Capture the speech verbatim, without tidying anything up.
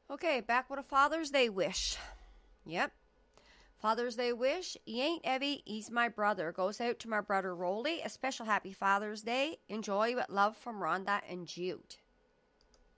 Okay, back with a Father's Day wish. Yep. Father's Day wish. He ain't heavy, he's my brother. Goes out to my brother Rolly. A special happy Father's Day. Enjoy with love from Rhonda and Jude.